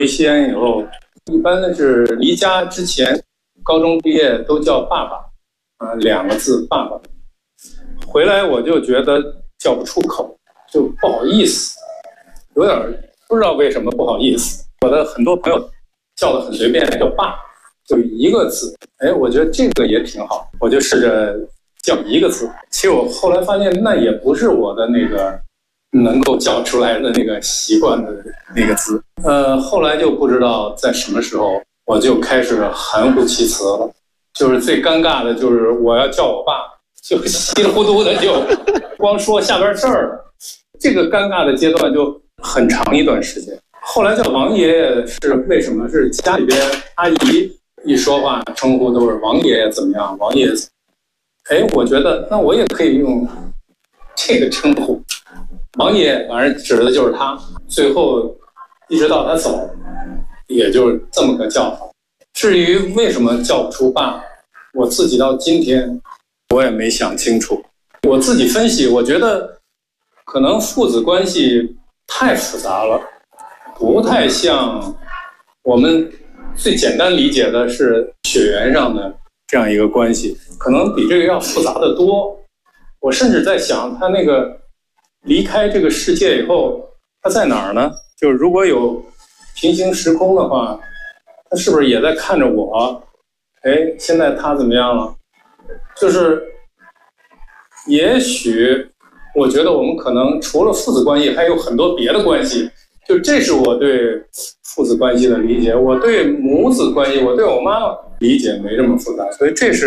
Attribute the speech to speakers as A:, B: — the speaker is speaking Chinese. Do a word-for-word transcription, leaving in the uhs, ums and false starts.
A: 回西安以后，一般的是离家之前，高中毕业都叫爸爸，啊，两个字爸爸。回来我就觉得叫不出口，就不好意思，有点不知道为什么不好意思。我的很多朋友叫的很随便，叫爸，就一个字。哎，我觉得这个也挺好，我就试着叫一个字。其实我后来发现，那也不是我的那个能够叫出来的那个习惯的那个字。呃，后来就不知道在什么时候，我就开始含糊其辞了。就是最尴尬的就是我要叫我爸，就稀里糊涂的就光说下边事儿了。这个尴尬的阶段就很长一段时间。后来叫王爷爷是为什么？是家里边阿姨一说话称呼都是王爷爷怎么样，王爷爷怎么样。哎，我觉得那我也可以用这个称呼。王爷反正指的就是他，最后一直到他走，也就是这么个叫法。至于为什么叫不出爸，我自己到今天我也没想清楚。我自己分析，我觉得可能父子关系太复杂了，不太像我们最简单理解的是血缘上的这样一个关系，可能比这个要复杂得多。我甚至在想，他那个离开这个世界以后，他在哪儿呢？就是如果有平行时空的话，他是不是也在看着我？哎，现在他怎么样了？就是也许我觉得我们可能除了父子关系还有很多别的关系，就这是我对父子关系的理解。我对母子关系，我对我妈妈理解没这么复杂，所以这是